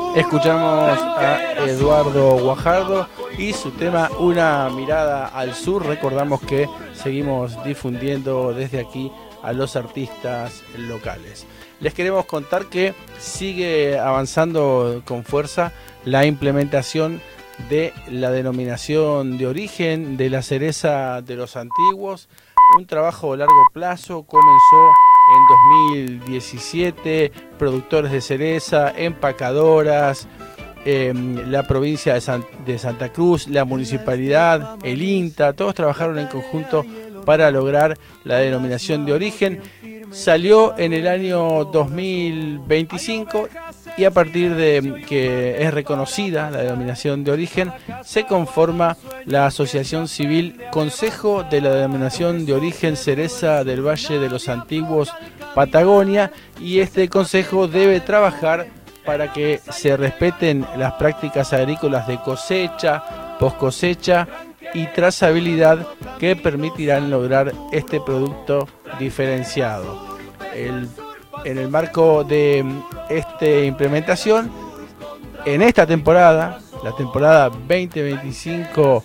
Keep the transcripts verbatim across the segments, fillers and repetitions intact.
Escuchamos a Eduardo Guajardo y su tema Una mirada al sur. Recordamos que seguimos difundiendo desde aquí a los artistas locales. Les queremos contar que sigue avanzando con fuerza la implementación de la denominación de origen de la cereza de los antiguos. Un trabajo a largo plazo comenzó en dos mil diecisiete, productores de cereza, empacadoras, eh, la provincia de, San, de Santa Cruz, la municipalidad, el INTA, todos trabajaron en conjunto para lograr la denominación de origen. Salió en el año dos mil veinticinco y a partir de que es reconocida la denominación de origen, se conforma la Asociación Civil Consejo de la Denominación de Origen Cereza del Valle de los Antiguos Patagonia, y este consejo debe trabajar para que se respeten las prácticas agrícolas de cosecha, post cosecha y trazabilidad que permitirán lograr este producto diferenciado. El, en el marco de esta implementación, en esta temporada, la temporada veinte veinticinco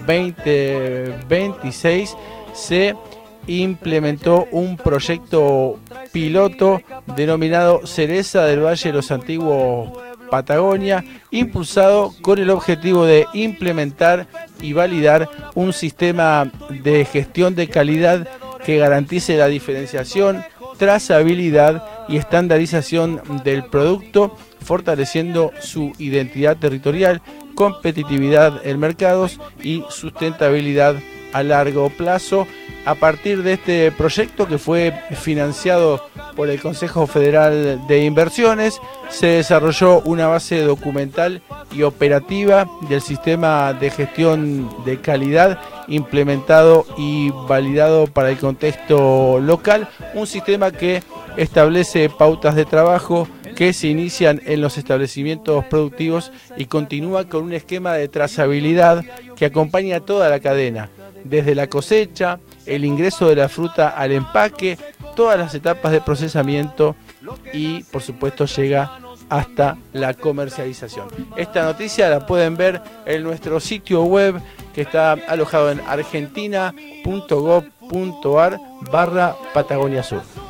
veinte veintiséis, se implementó un proyecto piloto denominado Cereza del Valle de los Antiguos Patagonia, impulsado con el objetivo de implementar y validar un sistema de gestión de calidad que garantice la diferenciación, trazabilidad y estandarización del producto, fortaleciendo su identidad territorial, competitividad en mercados y sustentabilidad a largo plazo. A partir de este proyecto, que fue financiado por el Consejo Federal de Inversiones, se desarrolló una base documental y operativa del sistema de gestión de calidad implementado y validado para el contexto local, un sistema que establece pautas de trabajo que se inician en los establecimientos productivos y continúa con un esquema de trazabilidad que acompaña toda la cadena, desde la cosecha, el ingreso de la fruta al empaque, todas las etapas de procesamiento y, por supuesto, llega hasta la comercialización. Esta noticia la pueden ver en nuestro sitio web, que está alojado en argentina punto gov punto ar barra Patagonia Sur.